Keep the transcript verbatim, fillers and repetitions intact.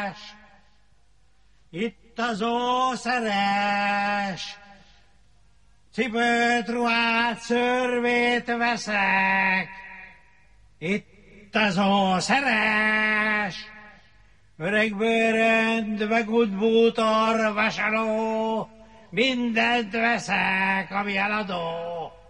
Itt az ószeres, cipőt, ruhát, szörvét veszek. Itt az ószeres, öreg bőrönd, meg útbútor, vasaló, mindent veszek, ami eladó.